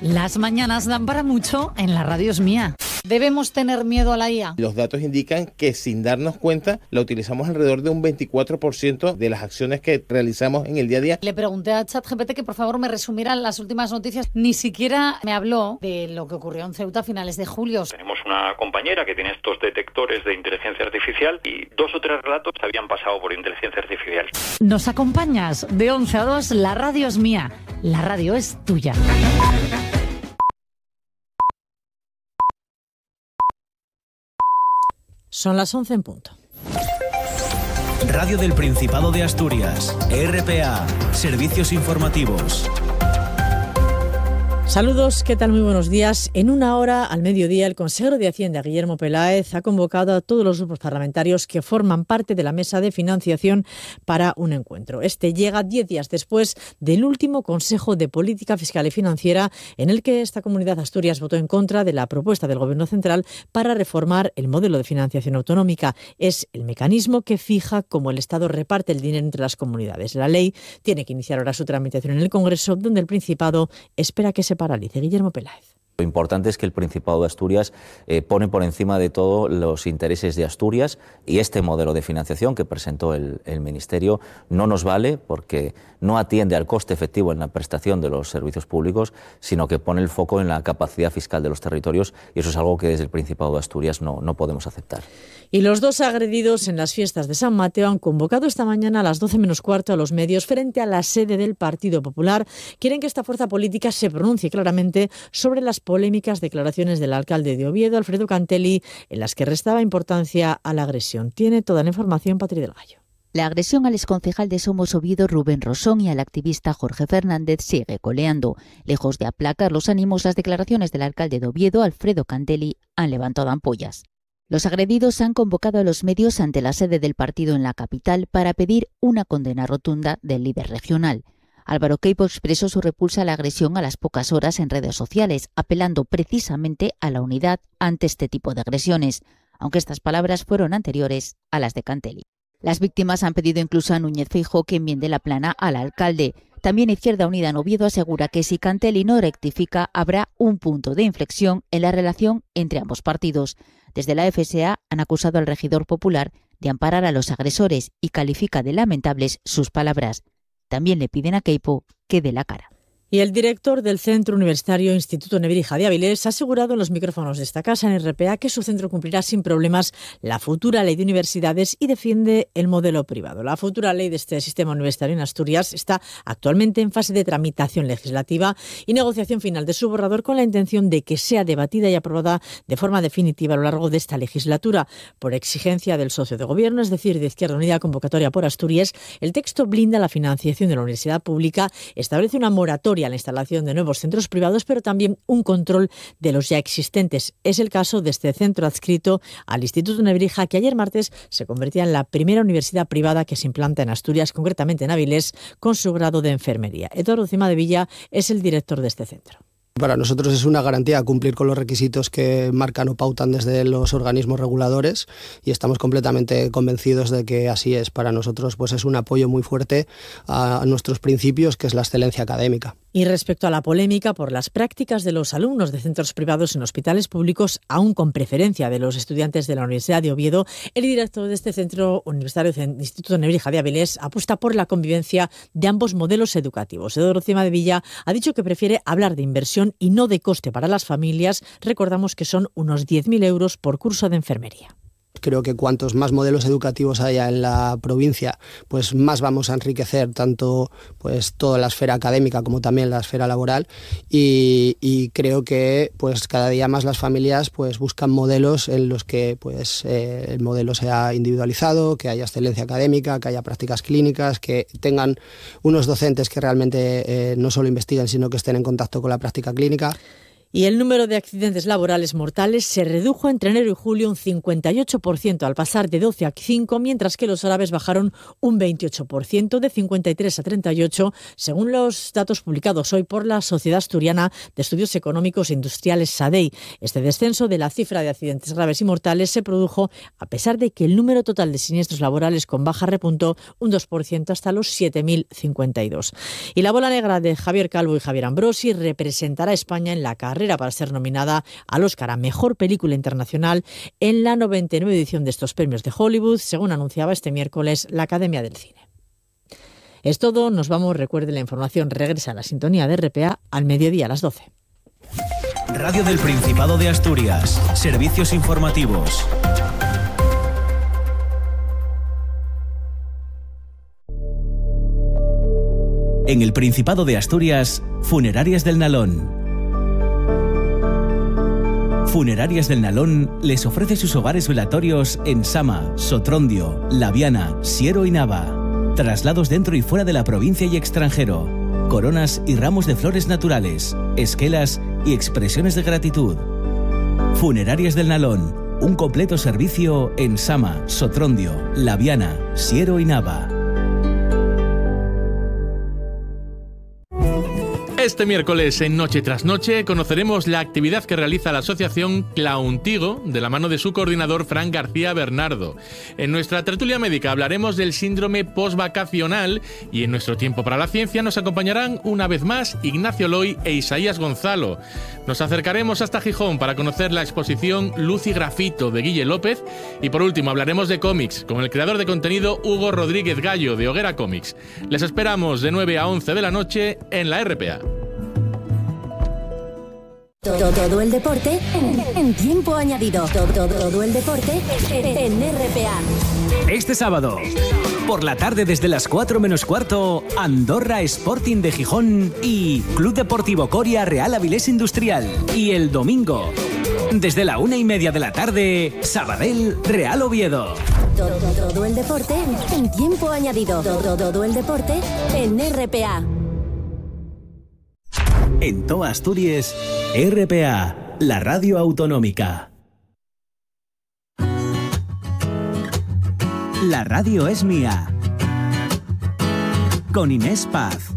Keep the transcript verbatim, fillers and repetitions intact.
Las mañanas dan para mucho, en la radio es mía. ¿Debemos tener miedo a la I A? Los datos indican que sin darnos cuenta la utilizamos alrededor de un veinticuatro por ciento de las acciones que realizamos en el día a día. Le pregunté a ChatGPT que por favor me resumiera las últimas noticias. Ni siquiera me habló de lo que ocurrió en Ceuta a finales de julio. Tenemos una compañera que tiene estos detectores de inteligencia artificial y dos o tres relatos habían pasado por inteligencia artificial. ¿Nos acompañas? De once a dos, la radio es mía. La radio es tuya. Son las once en punto. Radio del Principado de Asturias, R P A, Servicios Informativos. Saludos, ¿qué tal? Muy buenos días. En una hora, al mediodía, el consejero de Hacienda, Guillermo Peláez, ha convocado a todos los grupos parlamentarios que forman parte de la mesa de financiación para un encuentro. Este llega diez días después del último Consejo de Política Fiscal y Financiera, en el que esta comunidad Asturias votó en contra de la propuesta del Gobierno central para reformar el modelo de financiación autonómica. Es el mecanismo que fija cómo el Estado reparte el dinero entre las comunidades. La ley tiene que iniciar ahora su tramitación en el Congreso, donde el Principado espera que se paralice. Guillermo Peláez. Lo importante es que el Principado de Asturias eh, pone por encima de todo los intereses de Asturias, y este modelo de financiación que presentó el, el Ministerio no nos vale porque no atiende al coste efectivo en la prestación de los servicios públicos, sino que pone el foco en la capacidad fiscal de los territorios, y eso es algo que desde el Principado de Asturias no, no podemos aceptar. Y los dos agredidos en las fiestas de San Mateo han convocado esta mañana a las doce menos cuarto a los medios frente a la sede del Partido Popular. Quieren que esta fuerza política se pronuncie claramente sobre las polémicas declaraciones del alcalde de Oviedo, Alfredo Cantelli, en las que restaba importancia a la agresión. Tiene toda la información Patri del Gallo. La agresión al exconcejal de Somos Oviedo, Rubén Rosón, y al activista Jorge Fernández sigue coleando. Lejos de aplacar los ánimos, las declaraciones del alcalde de Oviedo, Alfredo Cantelli, han levantado ampollas. Los agredidos han convocado a los medios ante la sede del partido en la capital para pedir una condena rotunda del líder regional. Álvaro Queipo expresó su repulsa a la agresión a las pocas horas en redes sociales, apelando precisamente a la unidad ante este tipo de agresiones, aunque estas palabras fueron anteriores a las de Cantelli. Las víctimas han pedido incluso a Núñez Feijóo que enmiende la plana al alcalde. También Izquierda Unida en Oviedo asegura que si Cantelli no rectifica, habrá un punto de inflexión en la relación entre ambos partidos. Desde la F S A han acusado al regidor popular de amparar a los agresores y califica de lamentables sus palabras. También le piden a Queipo que dé la cara. Y el director del Centro Universitario Instituto Nebrija de Avilés ha asegurado en los micrófonos de esta casa en R P A que su centro cumplirá sin problemas la futura ley de universidades y defiende el modelo privado. La futura ley de este sistema universitario en Asturias está actualmente en fase de tramitación legislativa y negociación final de su borrador, con la intención de que sea debatida y aprobada de forma definitiva a lo largo de esta legislatura. Por exigencia del socio de gobierno, es decir, de Izquierda Unida Convocatoria por Asturias, el texto blinda la financiación de la universidad pública, establece una moratoria a la instalación de nuevos centros privados, pero también un control de los ya existentes. Es el caso de este centro adscrito al Instituto Nebrija, que ayer martes se convertía en la primera universidad privada que se implanta en Asturias, concretamente en Avilés, con su grado de enfermería. Eduardo Cima de Villa es el director de este centro. Para nosotros es una garantía cumplir con los requisitos que marcan o pautan desde los organismos reguladores, y estamos completamente convencidos de que así es. Para nosotros pues es un apoyo muy fuerte a nuestros principios, que es la excelencia académica. Y respecto a la polémica por las prácticas de los alumnos de centros privados en hospitales públicos, aún con preferencia de los estudiantes de la Universidad de Oviedo, el director de este centro universitario, Instituto Nebrija de Avilés, apuesta por la convivencia de ambos modelos educativos. Eduardo Cima de Villa ha dicho que prefiere hablar de inversión y no de coste para las familias. Recordamos que son unos diez mil euros por curso de enfermería. Creo que cuantos más modelos educativos haya en la provincia, pues más vamos a enriquecer tanto pues toda la esfera académica como también la esfera laboral, y, y creo que pues cada día más las familias pues buscan modelos en los que pues eh, el modelo sea individualizado, que haya excelencia académica, que haya prácticas clínicas, que tengan unos docentes que realmente eh, no solo investiguen, sino que estén en contacto con la práctica clínica. Y el número de accidentes laborales mortales se redujo entre enero y julio un cincuenta y ocho por ciento al pasar de doce a cinco, mientras que los árabes bajaron un veintiocho por ciento de cincuenta y tres a treinta y ocho, según los datos publicados hoy por la Sociedad Asturiana de Estudios Económicos e Industriales SADEI. Este descenso de la cifra de accidentes graves y mortales se produjo a pesar de que el número total de siniestros laborales con baja repuntó un dos por ciento hasta los siete mil cincuenta y dos. Y la bola negra de Javier Calvo y Javier Ambrosi representará a España en la carrera para ser nominada al Oscar a Mejor Película Internacional en la noventa y nueva edición de estos premios de Hollywood, según anunciaba este miércoles la Academia del Cine. Es todo, nos vamos. Recuerde, la información regresa a la sintonía de R P A al mediodía a las doce. Radio del Principado de Asturias. Servicios informativos. En el Principado de Asturias, Funerarias del Nalón. Funerarias del Nalón les ofrece sus hogares velatorios en Sama, Sotrondio, Laviana, Siero y Nava. Traslados dentro y fuera de la provincia y extranjero. Coronas y ramos de flores naturales, esquelas y expresiones de gratitud. Funerarias del Nalón, un completo servicio en Sama, Sotrondio, Laviana, Siero y Nava. Este miércoles en Noche tras Noche conoceremos la actividad que realiza la asociación Clauntigo de la mano de su coordinador Fran García Bernardo. En nuestra tertulia médica hablaremos del síndrome postvacacional y en nuestro tiempo para la ciencia nos acompañarán una vez más Ignacio Loy e Isaías Gonzalo. Nos acercaremos hasta Gijón para conocer la exposición Luz y Grafito de Guille López y por último hablaremos de cómics con el creador de contenido Hugo Rodríguez Gallo de Hoguera Comics. Les esperamos de nueve a once de la noche en la R P A. Todo, todo el deporte en, en tiempo añadido. Todo, todo, todo el deporte en R P A. Este sábado, por la tarde desde las cuatro menos cuarto, Andorra Sporting de Gijón y Club Deportivo Coria Real Avilés Industrial. Y el domingo, desde la una y media de la tarde, Sabadell Real Oviedo. Todo, todo, todo el deporte en tiempo añadido. Todo, todo el deporte en R P A. En toda Asturias, R P A, la radio autonómica. La radio es mía. Con Inés Paz.